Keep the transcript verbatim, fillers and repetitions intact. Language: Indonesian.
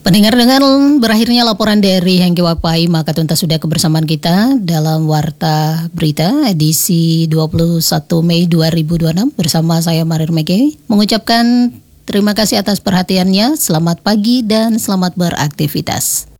Pendengar, dengan berakhirnya laporan dari Hengki Wapai, maka tuntas sudah kebersamaan kita dalam Warta Berita edisi dua puluh satu Mei dua ribu dua puluh enam bersama saya Marir Mege. Mengucapkan terima kasih atas perhatiannya, selamat pagi dan selamat beraktivitas.